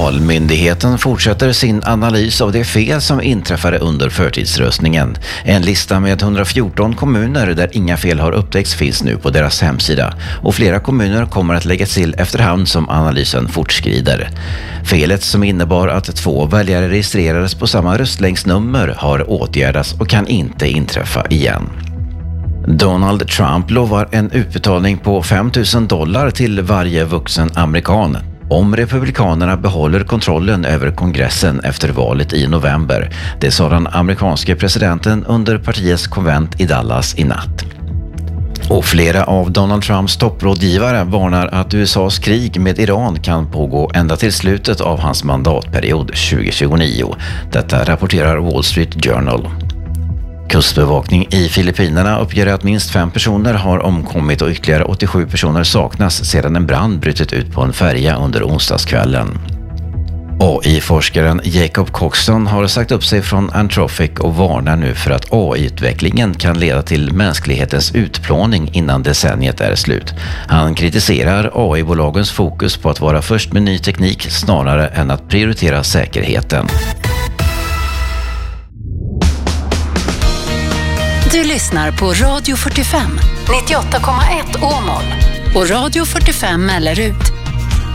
Valmyndigheten fortsätter sin analys av det fel som inträffade under förtidsröstningen. En lista med 114 kommuner där inga fel har upptäckts finns nu på deras hemsida och flera kommuner kommer att läggas till efterhand som analysen fortskrider. Felet som innebar att 2 väljare registrerades på samma röstlängdsnummer har åtgärdats och kan inte inträffa igen. Donald Trump lovar en utbetalning på $5,000 till varje vuxen amerikan om republikanerna behåller kontrollen över kongressen efter valet i november. Det sa den amerikanske presidenten under partiets konvent i Dallas i natt. Och flera av Donald Trumps topprådgivare varnar att USAs krig med Iran kan pågå ända till slutet av hans mandatperiod 2029. Detta rapporterar Wall Street Journal. Kustbevakning i Filippinerna uppger att minst 5 personer har omkommit och ytterligare 87 personer saknas sedan en brand brutit ut på en färja under onsdagskvällen. AI-forskaren Jacob Coxon har sagt upp sig från Anthropic och varnar nu för att AI-utvecklingen kan leda till mänsklighetens utplåning innan decenniet är slut. Han kritiserar AI-bolagens fokus på att vara först med ny teknik snarare än att prioritera säkerheten. Du lyssnar på Radio 45, 98,1 Åmål och Radio 45 Mellerud,